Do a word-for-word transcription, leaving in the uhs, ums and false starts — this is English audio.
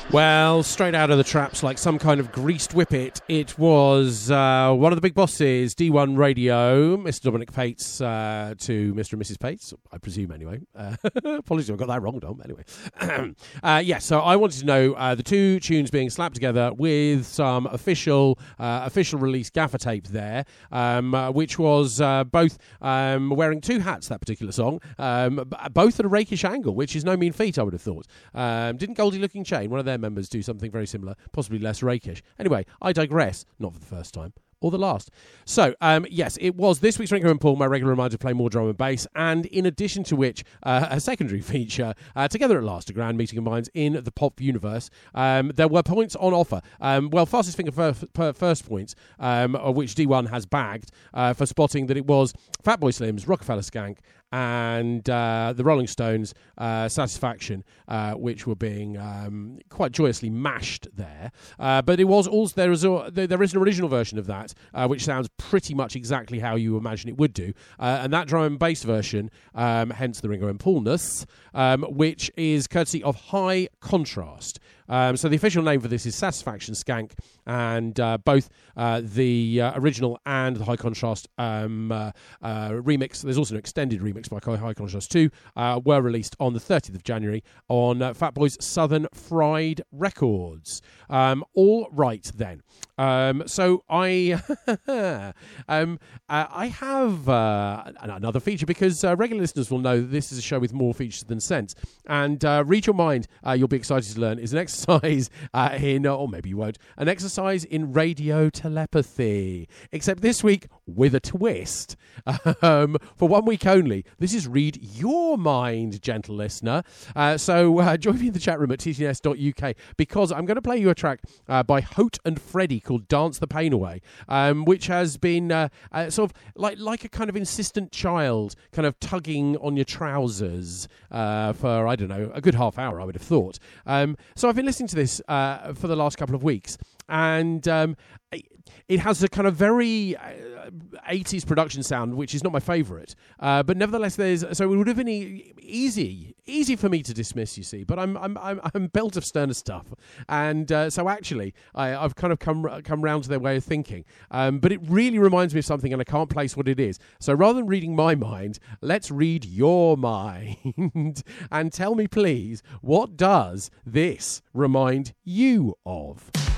Well, straight out of the traps like some kind of greased whippet, it was uh, one of the big bosses, D one Radio, Mister Dominic Pates uh, to Mister and Missus Pates, I presume anyway. Uh, apologies if I got that wrong, Dom. Anyway. uh, yeah, so I wanted to know uh, the two tunes being slapped together with some official uh, official release gaffer tape there, um, uh, which was uh, both um, wearing two hats, that particular song, um, b- both at a rakish angle, which is no mean feat, I would have thought. Um, didn't Goldie Looking Chain, one of their members, do something very similar, possibly less rakish? Anyway, I digress, not for the first time. Or the last. So, um, yes, it was this week's Ringo and Paul, my regular reminder to play more drum and bass, and in addition to which, uh, a secondary feature, uh, Together at Last, a grand meeting of minds in the pop universe. Um, there were points on offer. Um, well, fastest finger first, per first points, um, of which D one has bagged uh, for spotting that it was Fatboy Slim's Rockefeller Skank and uh, the Rolling Stones' uh, Satisfaction, uh, which were being um, quite joyously mashed there. Uh, but it was also there is a, there is an original version of that, uh, which sounds pretty much exactly how you imagine it would do. Uh, and that drum and bass version, um, hence the Ringo and Paulness, um, which is courtesy of High Contrast. Um, so the official name for this is Satisfaction Skank, and uh, both uh, the uh, original and the High Contrast um, uh, uh, remix, there's also an extended remix by High Contrast two, uh, were released on the thirtieth of January on uh, Fatboy's Southern Fried Records. Um, all right then. Um, so I um, uh, I have uh, another feature, because uh, regular listeners will know that this is a show with more features than sense. And uh, Read Your Mind, uh, you'll be excited to learn, is an exercise uh, in, or maybe you won't, an exercise in radio telepathy. Except this week with a twist. Um, for one week only. This is Read Your Mind, gentle listener. Uh, so uh, join me in the chat room at t t n s dot u k, because I'm going to play you a track uh, by Hote and Freddie called Dance the Pain Away, um, which has been uh, uh, sort of like like a kind of insistent child kind of tugging on your trousers uh, for, I don't know, a good half hour, I would have thought. Um, so I've been listening to this uh, for the last couple of weeks, and um, it has a kind of very uh, eighties production sound, which is not my favourite. Uh, but nevertheless, there's so it would have been e- easy, easy for me to dismiss, you see. But I'm I'm I'm, I'm built of sterner stuff, and uh, so actually, I, I've kind of come come round to their way of thinking. Um, but it really reminds me of something, and I can't place what it is. So rather than reading my mind, let's read your mind, and tell me, please, what does this remind you of?